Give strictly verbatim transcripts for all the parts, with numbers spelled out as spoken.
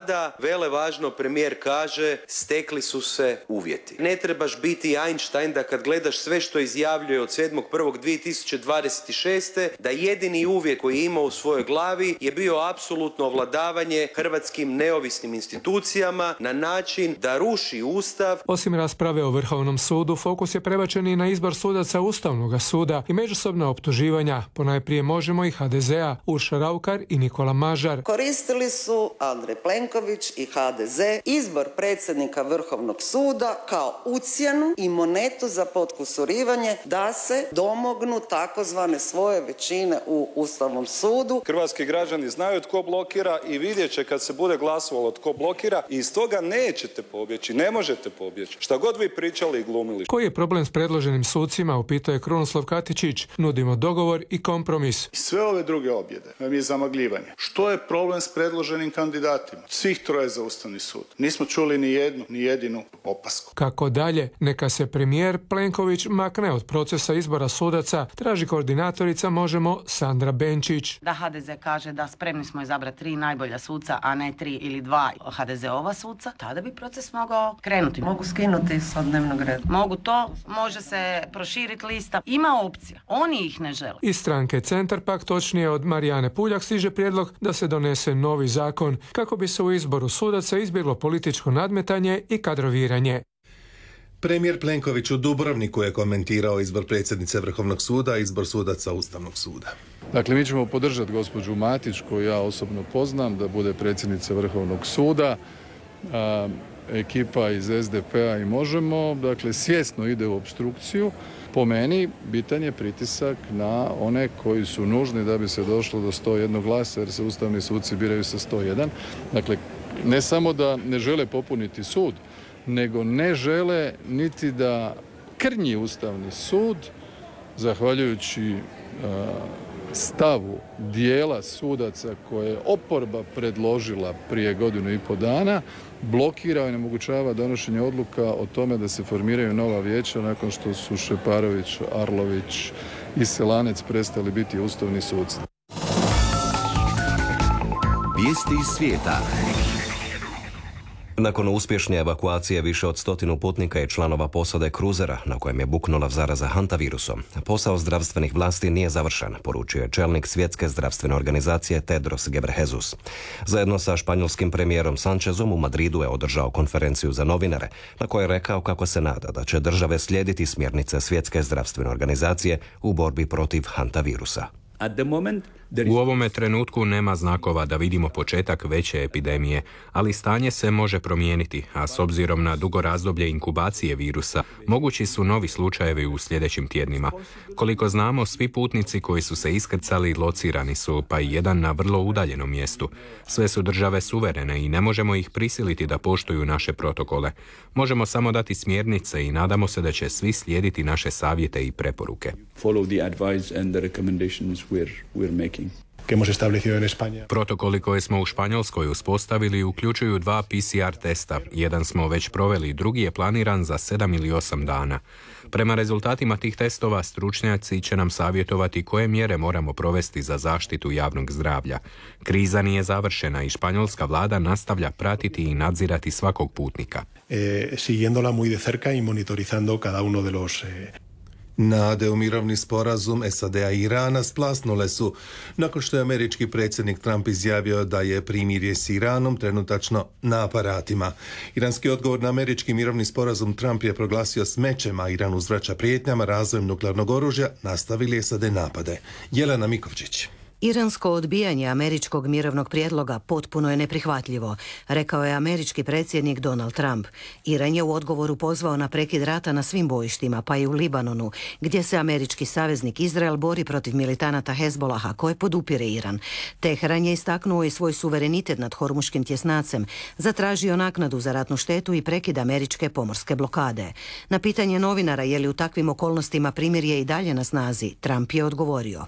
sada, vele važno, premijer kaže, stekli su se uvjeti. Ne trebaš biti Einstein da kad gledaš sve što izjavljuje od sedmog prvog dvije tisuće dvadeset šeste da jedini uvjet koji je imao u svojoj glavi je bio apsolutno ovladavanje hrvatskim neovisnim institucijama na način da ruši Ustav. Osim rasprave o Vrhovnom sudu, fokus je prebačen i na izbor sudaca Ustavnog suda i međusobna optuživanja, ponajprije Možemo i ha de zea, Urša Raukar i Nikola Mažar. Koristili su Andrej Plenković i ha de ze izbor predsjednika Vrhovnog suda kao ucjenu i monetu za potkusurivanje da se domognu takozvane svoje većine u Ustavnom sudu. Hrvatski građani znaju tko blokira i vidjet će kad se bude glasovalo tko blokira i iz toga nećete pobjeći, ne možete pobjeći. Šta god vi pričali i glumili. Koji je problem s predloženim sucima, upitao je Krunoslav Katičić. Nudimo dogovor i kompromis. I sve ove druge objede vam je zamagljivanje. Što je problem s predloženim kandidatima? Svih troje za Ustavni sud. Nismo čuli ni jednu, ni jedinu opasku. Kako dalje? Neka se premijer Plenković makne od procesa izbora sudaca, traži koordinatorica Možemo Sandra Benčić. Da ha de ze kaže da spremni smo izabrati tri najbolja suca, a ne tri ili dva ha de zeova suca, tada bi proces mogao krenuti. Mogu skinuti sa dnevnog reda. Mogu to, može se proširiti lista. Ima opcija. Oni ih ne žele. Iz stranke Centar pak, točnije od Marijane Puljak, stiže prijedlog da se donese novi zakon kako bi se u izboru sudaca izbjeglo političko nadmetanje i kadroviranje. Premijer Plenković u Dubrovniku je komentirao izbor predsjednice Vrhovnog suda i izbor sudaca Ustavnog suda. Dakle, mi ćemo podržati gospođu Matić, koju ja osobno poznam, da bude predsjednica Vrhovnog suda. A, ekipa iz es de pe a i Možemo, dakle, svjesno ide u opstrukciju. Po meni, bitan je pritisak na one koji su nužni da bi se došlo do sto jednog glasa, jer se ustavni suci biraju sa sto jedan. Dakle, ne samo da ne žele popuniti sud, nego ne žele niti da krnji Ustavni sud, zahvaljujući uh, stavu dijela sudaca koje je oporba predložila prije godinu i po dana, blokira i onemogućava donošenje odluka o tome da se formiraju nova vijeća nakon što su Šeparović, Arlović i Selanec prestali biti ustavni suci. Vijesti iz svijeta. Nakon uspješne evakuacije više od stotinu putnika i članova posade kruzera na kojem je buknula zaraza hantavirusom, posao zdravstvenih vlasti nije završen, poručio je čelnik Svjetske zdravstvene organizacije Tedros Ghebreyesus. Zajedno sa španjolskim premijerom Sanchezom u Madridu je održao konferenciju za novinare, na kojoj je rekao kako se nada da će države slijediti smjernice Svjetske zdravstvene organizacije u borbi protiv hantavirusa. U ovome trenutku nema znakova da vidimo početak veće epidemije, ali stanje se može promijeniti, a s obzirom na dugo razdoblje inkubacije virusa, mogući su novi slučajevi u sljedećim tjednima. Koliko znamo, svi putnici koji su se iskrcali locirani su, pa i jedan na vrlo udaljenom mjestu. Sve su države suverene i ne možemo ih prisiliti da poštuju naše protokole. Možemo samo dati smjernice i nadamo se da će svi slijediti naše savjete i preporuke. Protokoli koje smo u Španjolskoj uspostavili uključuju dva pe ce er testa. Jedan smo već proveli, drugi je planiran za sedam ili osam dana. Prema rezultatima tih testova stručnjaci će nam savjetovati koje mjere moramo provesti za zaštitu javnog zdravlja. Kriza nije završena i španjolska vlada nastavlja pratiti i nadzirati svakog putnika. Eh, siguiéndola muy de cerca y monitorizando cada uno de los eh... Nade u mirovni sporazum es a de a i Irana splasnule su nakon što je američki predsjednik Trump izjavio da je primirje s Iranom trenutačno na aparatima. Iranski odgovor na američki mirovni sporazum Trump je proglasio smećem, a Iran uzvraća prijetnjama razvojem nuklearnog oružja, nastavili es a de napade. Jelena Mikovčić. Iransko odbijanje američkog mirovnog prijedloga potpuno je neprihvatljivo, rekao je američki predsjednik Donald Trump. Iran je u odgovoru pozvao na prekid rata na svim bojištima, pa i u Libanonu, gdje se američki saveznik Izrael bori protiv militanata Hezbolaha koje podupire Iran. Teheran je istaknuo i svoj suverenitet nad Hormuškim tjesnacem, zatražio naknadu za ratnu štetu i prekid američke pomorske blokade. Na pitanje novinara je li u takvim okolnostima primirje i dalje na snazi, Trump je odgovorio: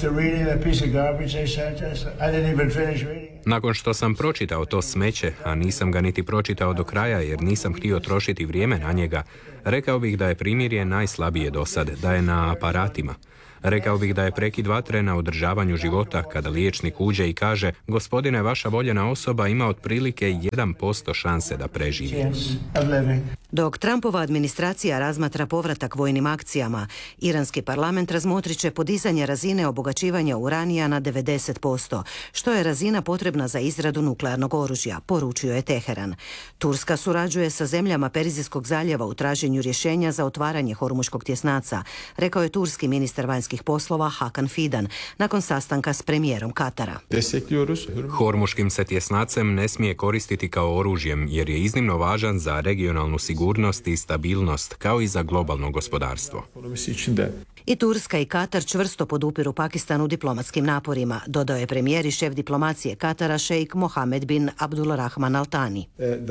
Nakon što sam pročitao to smeće, a nisam ga niti pročitao do kraja jer nisam htio trošiti vrijeme na njega, rekao bih da je primirje najslabije do sad, da je na aparatima. Rekao bih da je prekid vatre na održavanju života kada liječnik uđe i kaže: gospodine, vaša voljena osoba ima otprilike jedan posto šanse da preživi. Dok Trumpova administracija razmatra povratak vojnim akcijama, iranski parlament razmotrit će podizanje razine obogaćivanja uranija na devedeset posto, što je razina potrebna za izradu nuklearnog oružja, poručio je Teheran. Turska surađuje sa zemljama Perzijskog zaljeva u traženju rješenja za otvaranje Hormuškog tjesnaca, rekao je turski ministar vanjskih poslova Hakan Fidan nakon sastanka s premijerom Katara. Hormuškim se tjesnacem ne smije koristiti kao oružjem jer je iznimno važan za regionalnu sigurnost i stabilnost, kao i za globalno gospodarstvo. I Turska i Katar čvrsto podupiru Pakistan u diplomatskim naporima, dodao je premijer i šef diplomacije Katara šejk Mohamed bin Abdulrahman Al Thani.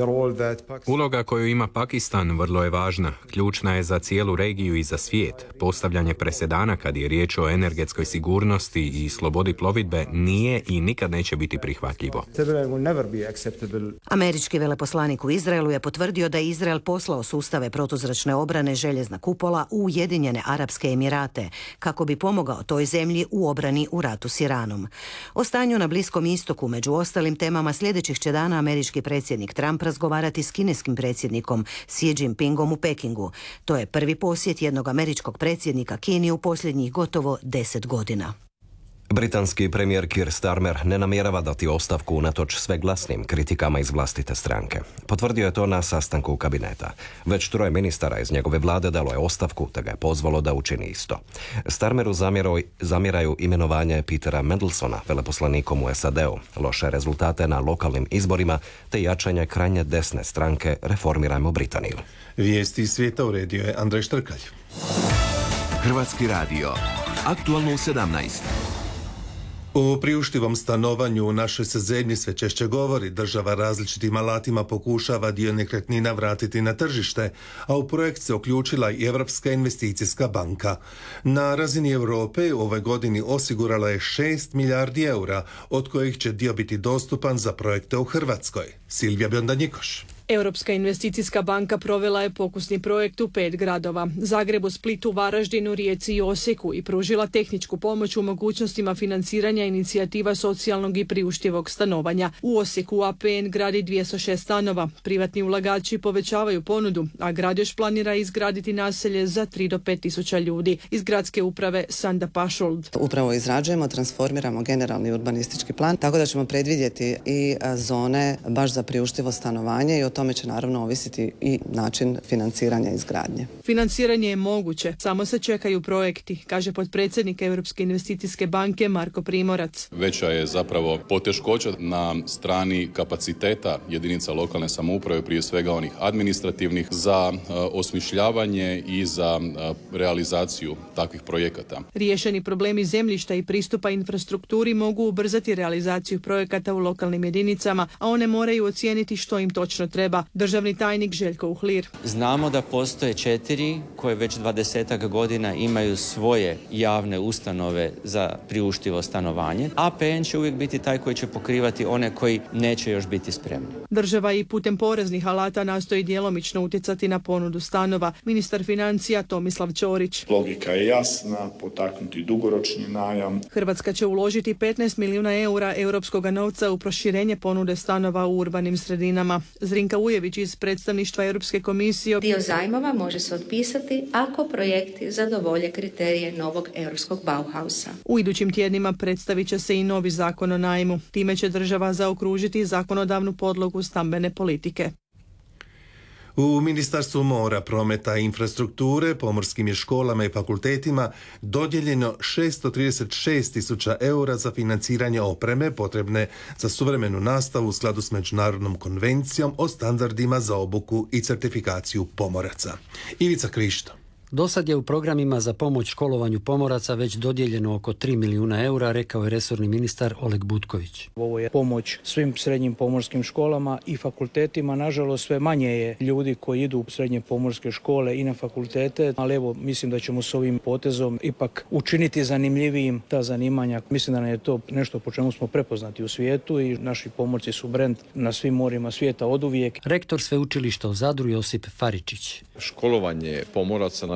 Uloga koju ima Pakistan vrlo je važna. Ključna je za cijelu regiju i za svijet. Postavljanje presedana kad je riječ o energetskoj sigurnosti i slobodi plovidbe nije i nikad neće biti prihvatljivo. Američki veleposlanik u Izraelu je potvrdio da je Izrael poslao sustave protuzračne obrane Željezna kupola u Ujedinjene Arapske Emirate kako bi pomogao toj zemlji u obrani u ratu s Iranom. O stanju na Bliskom istoku, među ostalim temama, sljedećih će dana američki predsjednik Trump razgovarati s kineskim predsjednikom Xi Jinpingom u Pekingu. To je prvi posjet jednog američkog predsjednika Kini u posljednjih gotovo deset godina. Britanski premijer Keir Starmer ne namjerava dati ostavku unatoč sve glasnim kritikama iz vlastite stranke. Potvrdio je to na sastanku kabineta. Već troje ministara iz njegove vlade dalo je ostavku, te ga je pozvalo da učini isto. Starmeru zamjeraju imenovanje Petera Mandelsona veleposlanikom u S A D-u, loše rezultate na lokalnim izborima te jačanje krajnje desne stranke Reformirajmo Britaniju. Vijesti iz svijeta uredio je Andrej Štrkalj. Hrvatski radio. Aktualno u sedamnaest. U priuštivom stanovanju u našoj se zemlji sve češće govori. Država različitim alatima pokušava dio nekretnina vratiti na tržište, a u projekt se uključila i Europska investicijska banka. Na razini Europe u ovoj godini osigurala je šest milijardi eura, od kojih će dio biti dostupan za projekte u Hrvatskoj. Silvija Bionda-Njikoš. Europska investicijska banka provela je pokusni projekt u pet gradova: Zagrebu, Splitu, Varaždinu, Rijeci i Osijeku i pružila tehničku pomoć u mogućnostima financiranja inicijativa socijalnog i priuštivog stanovanja. U Osijeku A P N gradi dvjesto šest stanova. Privatni ulagači povećavaju ponudu, a grad još planira izgraditi naselje za tri do pet tisuća ljudi. Iz gradske uprave Sanda Pašold. Upravo izrađujemo, transformiramo generalni urbanistički plan, tako da ćemo predvidjeti i zone baš za priuštivo stanovanje i o tome će naravno ovisiti i način financiranja izgradnje. Financiranje je moguće, samo se čekaju projekti, kaže potpredsjednik Europske investicijske banke Marko Primorac. Veća je zapravo poteškoća na strani kapaciteta jedinica lokalne samouprave, prije svega onih administrativnih, za uh, osmišljavanje i za uh, realizaciju takvih projekata. Riješeni problemi zemljišta i pristupa infrastrukturi mogu ubrzati realizaciju projekata u lokalnim jedinicama, a one moraju ocijeniti što im točno treba. Državni tajnik Željko Uhlir. Znamo da postoje četiri koje već dvadesetak godina imaju svoje javne ustanove za priuštivo stanovanje. A P N će uvijek biti taj koji će pokrivati one koji neće još biti spremni. Država i putem poreznih alata nastoji djelomično utjecati na ponudu stanova. Ministar financija Tomislav Ćorić. Logika je jasna, potaknuti dugoročni najam. Hrvatska će uložiti petnaest milijuna eura europskog novca u proširenje ponude stanova u urbanim sredinama. Zrinka Ujević iz predstavništva Europske komisije. Dio zajmova može se otpisati ako projekti zadovolje kriterije novog europskog Bauhausa. U idućim tjednima predstavit će se i novi zakon o najmu. Time će država zaokružiti zakonodavnu podlogu stambene politike. U Ministarstvu mora, prometa i infrastrukture, pomorskim je školama i fakultetima dodijeljeno šesto trideset šest tisuća eura za financiranje opreme potrebne za suvremenu nastavu u skladu s Međunarodnom konvencijom o standardima za obuku i certifikaciju pomoraca. Ivica Krišto. Dosad je u programima za pomoć školovanju pomoraca već dodijeljeno oko tri milijuna eura, rekao je resorni ministar Oleg Butković. Ovo je pomoć svim srednjim pomorskim školama i fakultetima. Nažalost, sve manje je ljudi koji idu u srednje pomorske škole i na fakultete, ali evo, mislim da ćemo s ovim potezom ipak učiniti zanimljivijim ta zanimanja. Mislim da nam je to nešto po čemu smo prepoznati u svijetu i naši pomorci su brend na svim morima svijeta oduvijek. Rektor sveučilišta u Zadru Josip Faričić. Školovanje pomoraca nam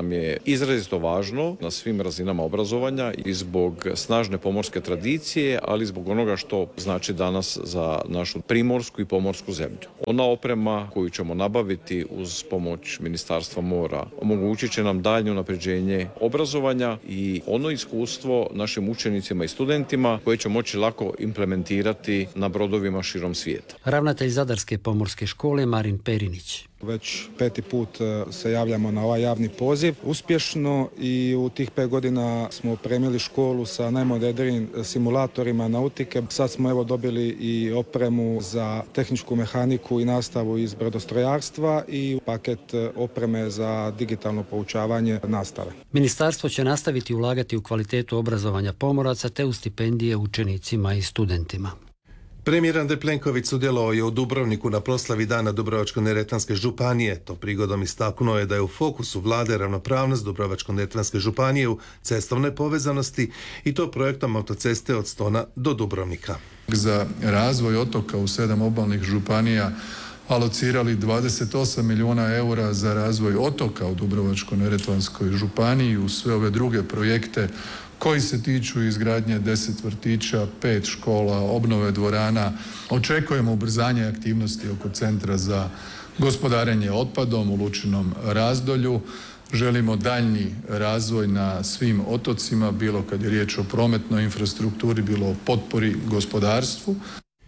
nam je izrazito važno na svim razinama obrazovanja i zbog snažne pomorske tradicije, ali zbog onoga što znači danas za našu primorsku i pomorsku zemlju. Ona oprema koju ćemo nabaviti uz pomoć Ministarstva mora omogućit će nam daljnje unapređenje obrazovanja i ono iskustvo našim učenicima i studentima koje će moći lako implementirati na brodovima širom svijeta. Ravnatelj Zadarske pomorske škole Marin Perinić. Već peti put se javljamo na ovaj javni poziv uspješno i u tih pet godina smo opremili školu sa najmodernijim simulatorima nautike. Sad smo evo dobili i opremu za tehničku mehaniku i nastavu iz brodostrojarstva i paket opreme za digitalno poučavanje nastave. Ministarstvo će nastaviti ulagati u kvalitetu obrazovanja pomoraca te u stipendije učenicima i studentima. Premijer Andrej Plenković sudjelovao je u Dubrovniku na proslavi Dana Dubrovačko-neretvanske županije. To prigodom istaknuo je da je u fokusu vlade ravnopravnost Dubrovačko-neretvanske županije u cestovnoj povezanosti i to projektom autoceste od Stona do Dubrovnika. Za razvoj otoka u sedam obalnih županija alocirali dvadeset osam milijuna eura za razvoj otoka u Dubrovačko-neretvanskoj županiji uz sve ove druge projekte koji se tiču izgradnje deset vrtića, pet škola, obnove dvorana. Očekujemo ubrzanje aktivnosti oko Centra za gospodarenje otpadom u Lučinom Razdolju. Želimo daljnji razvoj na svim otocima, bilo kad je riječ o prometnoj infrastrukturi, bilo o potpori gospodarstvu.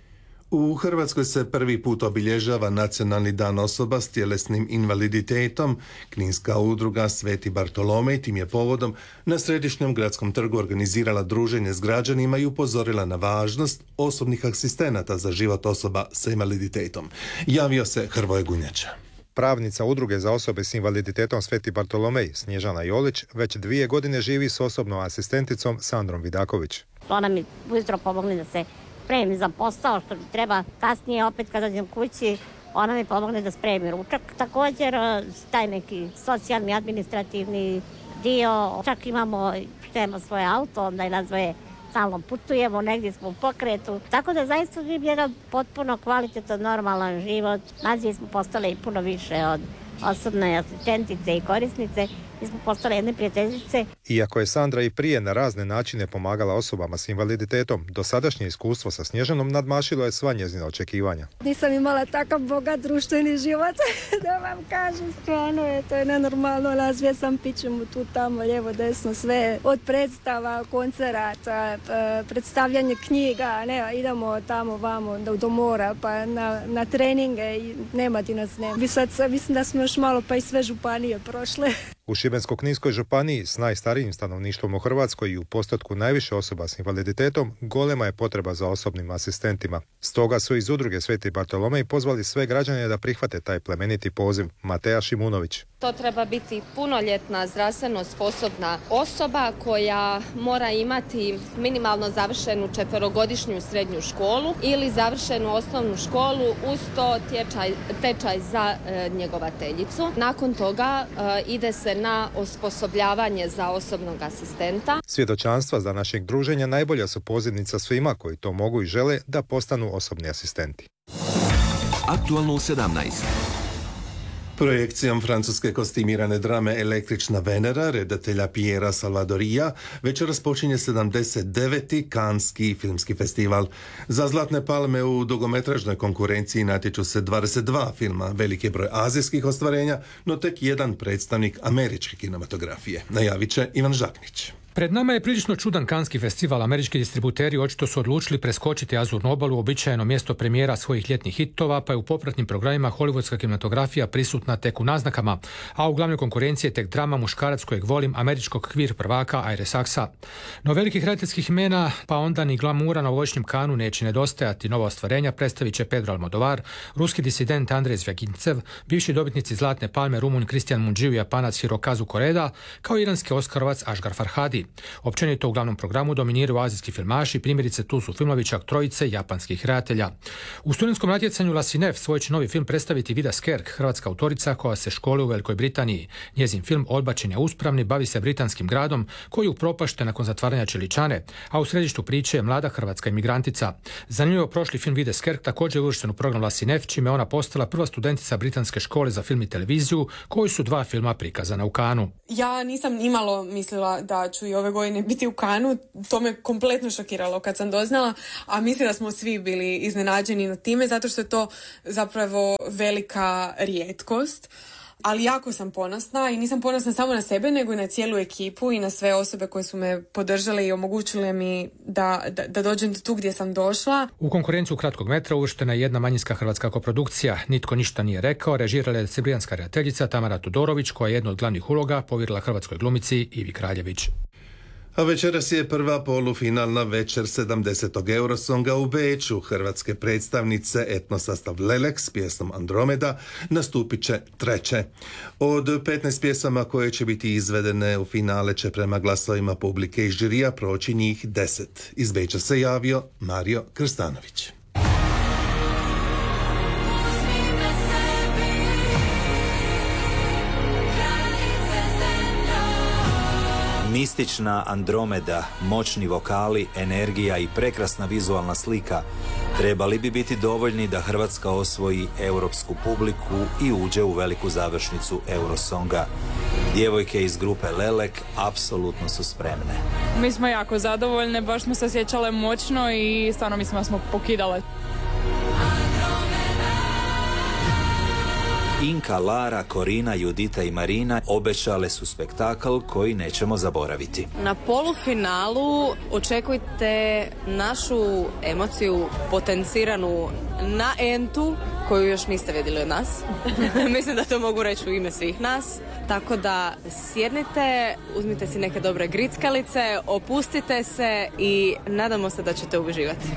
U Hrvatskoj se prvi put obilježava Nacionalni dan osoba s tjelesnim invaliditetom. Kninska udruga Sveti Bartolomej tim je povodom na Središnjem gradskom trgu organizirala druženje s građanima i upozorila na važnost osobnih asistenata za život osoba sa invaliditetom. Javio se Hrvoje Gunjača. Pravnica udruge za osobe s invaliditetom Sveti Bartolomej, Snježana Jolić, već dvije godine živi s osobnom asistenticom Sandrom Vidaković. Ona mi ujutro pomogne da se spremi za posao što mi treba. Kasnije opet kada dođem kući, ona mi pomogne da spremi ručak. Također taj neki socijalni, administrativni dio. Čak imamo, što imamo svoje auto, onda i nazvoje stalno putujemo, negdje smo u pokretu. Tako da zaista živim jedan potpuno kvalitetan, normalan život. Nazije smo postale i puno više od osobne asistentice i korisnice. Mi smo postale jedne prijateljice. Iako je Sandra i prije na razne načine pomagala osobama s invaliditetom, dosadašnje iskustvo sa Snježanom nadmašilo je sva njezina očekivanja. Nisam imala takav bogat društveni život, da vam kažem, stvarno je, to je nenormalno. Razvije sam pićemo tu, tamo, lijevo, desno, sve, od predstava, koncerata, predstavljanje knjiga, ne, idemo tamo, vamo, do, do mora, pa na, na treninge, i nema ti nas nema. Vi sad, mislim da smo još malo pa i sve županije prošle. U Šibensko-kninskoj županiji s najstarijim stanovništvom u Hrvatskoj i u postotku najviše osoba s invaliditetom, golema je potreba za osobnim asistentima. Stoga su iz udruge Sveti Bartolomej pozvali sve građane da prihvate taj plemeniti poziv. Mateja Šimunović. To treba biti punoljetna, zdravstveno sposobna osoba koja mora imati minimalno završenu četverogodišnju srednju školu ili završenu osnovnu školu uz to tečaj, tečaj za e, njegovateljicu. Nakon toga e, ide se na osposobljavanje za osobnog asistenta. Svjedočanstva za našeg druženja najbolja su pozivnica svima koji to mogu i žele da postanu osobni asistenti. Aktualno u sedamnaest. Projekcijom francuske kostimirane drame Električna Venera redatelja Piera Salvadorija večeras počinje sedamdeset deveti Canneski filmski festival. Za Zlatne palme u dugometražnoj konkurenciji natječu se dvadeset dva filma, veliki broj azijskih ostvarenja, no tek jedan predstavnik američke kinematografije. Najavit će Ivan Žaknić. Pred nama je prilično čudan Canneski festival. Američki distributeri očito su odlučili preskočiti Azurnu obalu, uobičajeno mjesto premijera svojih ljetnih hitova, pa je u popratnim programima hollywoodska kinematografija prisutna tek u naznakama, a u glavnoj konkurenciji je tek drama Muškarac kojeg volim američkog kvir prvaka Ire Saxa. No velikih redateljskih imena, pa onda ni glamura na ovogodišnjem Cannesu neće nedostajati. Nova ostvarenja predstavit će Pedro Almodovar, ruski disident Andrej Zvjagincev, bivši dobitnici Zlatne palme Rumunj Kristijan Munđiju i Japanac Hirokazu Koreda, kao iranski oskarovac Asghar Farhadi. Općenito u glavnom programu dominiraju azijski filmaši, primjerice tu su filmovi čak trojice japanskih redatelja. U studentskom natjecanju Lasinev svoj će novi film predstaviti Vida Skerk, hrvatska autorica koja se školuje u Velikoj Britaniji. Njezin film Odbačen je uspravni bavi se britanskim gradom koji upropašte nakon zatvaranja čeličane, a u središtu priče je mlada hrvatska imigrantica. Zanimljivo, prošli film Vida Skerk također je uvršten u program Lasinev, čime ona postala prva studentica britanske škole za film i televiziju, koji su dva filma prikazana u Kanu. Ja nisam nimalo mislila da ću i ove godine biti u Kanu, to me kompletno šokiralo kad sam doznala, a mislim da smo svi bili iznenađeni nad time, zato što je to zapravo velika rijetkost. Ali jako sam ponosna i nisam ponosna samo na sebe, nego i na cijelu ekipu i na sve osobe koje su me podržale i omogućile mi da, da, da dođem do tu gdje sam došla. U konkurenciju kratkog metra uvrštena je jedna manjinska hrvatska koprodukcija. Nitko ništa nije rekao, režirala je srbijanska redateljica Tamara Tudorović, koja je jednu od glavnih uloga povjerila hrvatskoj glumici Ivi Kraljević. A večeras je prva polufinalna večer sedamdesetog Eurosonga u Beču. Hrvatske predstavnice etnosastav Lelek s pjesmom Andromeda nastupit će treće. Od petnaest pjesama koje će biti izvedene u finale će prema glasovima publike i žirija proći njih deset. Iz Beča se javio Mario Krstanović. Mistična Andromeda, moćni vokali, energija i prekrasna vizualna slika trebali bi biti dovoljni da Hrvatska osvoji europsku publiku i uđe u veliku završnicu Eurosonga. Djevojke iz grupe Lelek apsolutno su spremne. Mi smo jako zadovoljne, baš smo se osjećale moćno i stvarno mislim da smo pokidale. Inka, Lara, Korina, Judita i Marina obećale su spektakl koji nećemo zaboraviti. Na polufinalu očekujte našu emociju potenciranu na entu koju još niste vidjeli od nas. Mislim da to mogu reći u ime svih nas. Tako da sjednite, uzmite si neke dobre grickalice, opustite se i nadamo se da ćete uživati.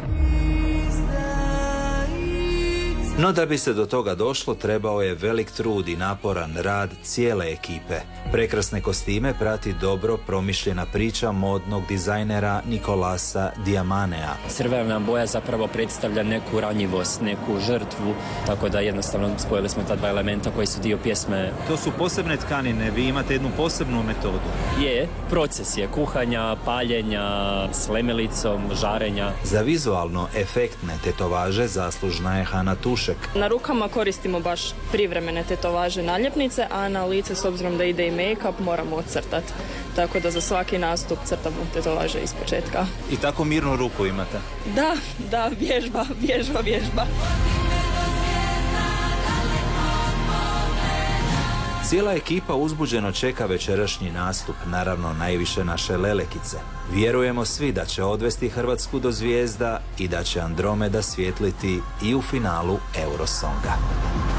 No da bi se do toga došlo, trebao je velik trud i naporan rad cijele ekipe. Prekrasne kostime prati dobro promišljena priča modnog dizajnera Nikolasa Diamanea. Crvena boja zapravo predstavlja neku ranjivost, neku žrtvu, tako da jednostavno spojili smo ta dva elementa koji su dio pjesme. To su posebne tkanine, vi imate jednu posebnu metodu. Je, proces je kuhanja, paljenja, s lemelicom, žarenja. Za vizualno efektne tetovaže zaslužna je Hana Tušek. Na rukama koristimo baš privremene tetovaže naljepnice, a na lice, s obzirom da ide i make-up, moramo ocrtati. Tako da za svaki nastup crtamo tetovaže iz početka. I tako mirnu ruku imate? Da, da, vježba, vježba, vježba. Cijela ekipa uzbuđeno čeka večerašnji nastup, naravno najviše naše Lelekice. Vjerujemo svi da će odvesti Hrvatsku do zvijezda i da će Andromeda svjetliti i u finalu Eurosonga.